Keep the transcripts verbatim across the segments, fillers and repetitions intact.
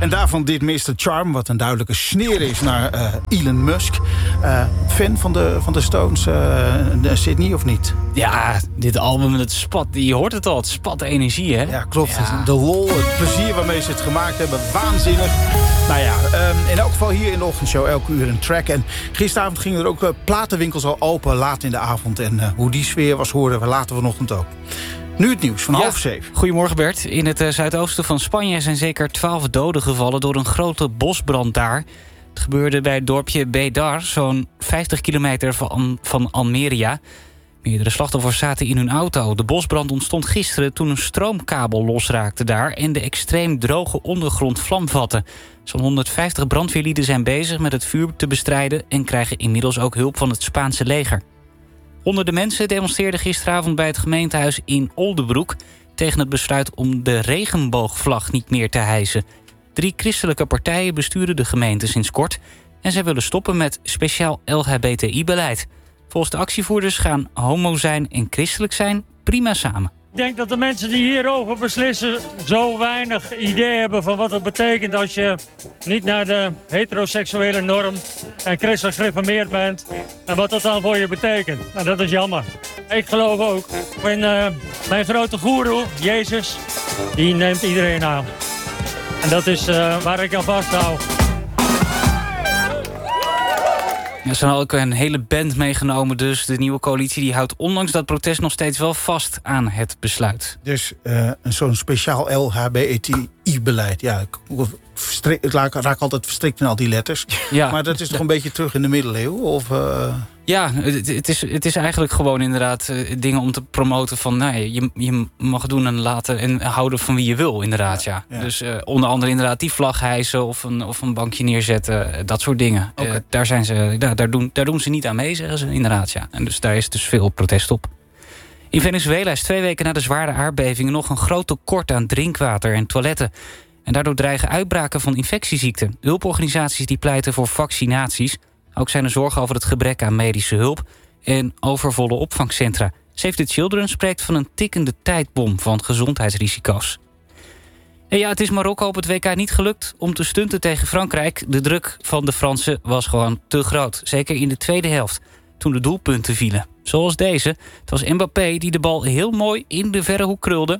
En daarvan dit mister Charm, wat een duidelijke sneer is naar uh, Elon Musk. Uh, fan van de, van de Stones, uh, Sydney, of niet? Ja, dit album, het spat, je hoort het al, het spat energie, hè? Ja, klopt. Ja. De lol, het plezier waarmee ze het gemaakt hebben, waanzinnig. Nou ja, um, in elk geval hier in de ochtendshow elke uur een track. En gisteravond gingen er ook uh, platenwinkels al open, laat in de avond. En uh, hoe die sfeer was, hoorden we later vanochtend ook. Nu het nieuws van ja. half zeven. Goedemorgen Bert. In het uh, zuidoosten van Spanje zijn zeker twaalf doden gevallen door een grote bosbrand daar. Het gebeurde bij het dorpje Bédar, zo'n vijftig kilometer van, van Almeria. Meerdere slachtoffers zaten in hun auto. De bosbrand ontstond gisteren toen een stroomkabel losraakte daar en de extreem droge ondergrond vlam vatte. Zo'n honderdvijftig brandweerlieden zijn bezig met het vuur te bestrijden en krijgen inmiddels ook hulp van het Spaanse leger. Honderden mensen demonstreerden gisteravond bij het gemeentehuis in Oldebroek tegen het besluit om de regenboogvlag niet meer te hijsen. Drie christelijke partijen besturen de gemeente sinds kort en zij willen stoppen met speciaal L H B T I-beleid. Volgens de actievoerders gaan homo zijn en christelijk zijn prima samen. Ik denk dat de mensen die hierover beslissen zo weinig idee hebben van wat het betekent als je niet naar de heteroseksuele norm en christelijk gereformeerd bent en wat dat dan voor je betekent. En dat is jammer. Ik geloof ook in uh, mijn grote goeroe, Jezus, die neemt iedereen aan. En dat is uh, waar ik aan vasthoud. Er zijn ook een hele band meegenomen, dus de nieuwe coalitie die houdt ondanks dat protest nog steeds wel vast aan het besluit. Dus uh, zo'n speciaal L H B T I-beleid. Ja, ik, verstrik, ik raak altijd verstrikt in al die letters. Ja. Maar dat is toch een beetje terug in de middeleeuwen? Of, uh... Ja, het, het, is, het is eigenlijk gewoon inderdaad uh, dingen om te promoten van nou, je, je mag doen en laten en houden van wie je wil inderdaad. Ja, ja. Ja. Dus uh, onder andere inderdaad die vlag hijsen of een, of een bankje neerzetten, uh, dat soort dingen. Okay. Uh, daar, zijn ze, daar, daar, doen, daar doen ze niet aan mee, zeggen ze inderdaad. Ja. En dus daar is dus veel protest op. In Venezuela is twee weken na de zware aardbevingen nog een groot tekort aan drinkwater en toiletten. En daardoor dreigen uitbraken van infectieziekten. Hulporganisaties die pleiten voor vaccinaties. Ook zijn er zorgen over het gebrek aan medische hulp en overvolle opvangcentra. Save the Children spreekt van een tikkende tijdbom van gezondheidsrisico's. En ja, het is Marokko op het W K niet gelukt om te stunten tegen Frankrijk. De druk van de Fransen was gewoon te groot. Zeker in de tweede helft, toen de doelpunten vielen. Zoals deze. Het was Mbappé die de bal heel mooi in de verre hoek krulde.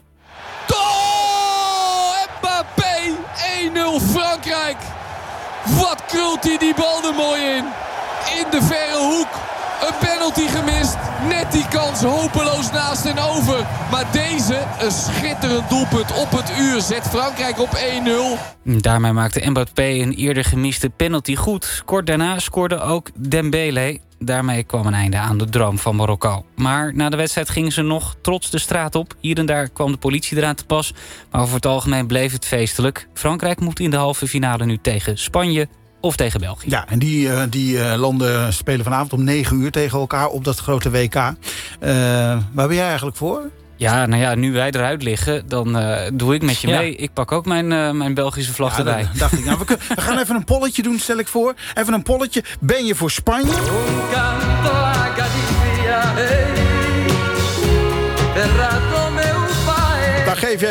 Goal! Mbappé! één nul Frankrijk! Wat krult hij die bal er mooi in. In de verre hoek. Een penalty gemist. Net die kans hopeloos naast en over. Maar deze, een schitterend doelpunt op het uur, zet Frankrijk op één nul. Daarmee maakte Mbappé een eerder gemiste penalty goed. Kort daarna scoorde ook Dembélé. Daarmee kwam een einde aan de droom van Marokko. Maar na de wedstrijd gingen ze nog trots de straat op. Hier en daar kwam de politie eraan te pas. Maar over het algemeen bleef het feestelijk. Frankrijk moet in de halve finale nu tegen Spanje of tegen België. Ja, en die, uh, die uh, landen spelen vanavond om negen uur tegen elkaar op dat grote W K. Uh, waar ben jij eigenlijk voor? Ja, nou ja, nu wij eruit liggen, dan uh, doe ik met je mee. Ja. Ik pak ook mijn, uh, mijn Belgische vlag ja, erbij. Dat, dacht ik. Nou, we, kunnen, we gaan even een polletje doen, stel ik voor. Even een polletje. Ben je voor Spanje? Dan geef jij